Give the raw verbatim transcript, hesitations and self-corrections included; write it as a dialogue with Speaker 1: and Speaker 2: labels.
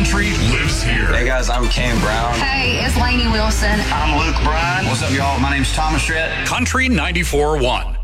Speaker 1: Country lives here.
Speaker 2: Hey guys, I'm Kane Brown.
Speaker 3: Hey, it's Lainey Wilson.
Speaker 4: I'm Luke Bryan.
Speaker 5: What's up, y'all? My name's Thomas Rhett.
Speaker 1: Country ninety-four point one.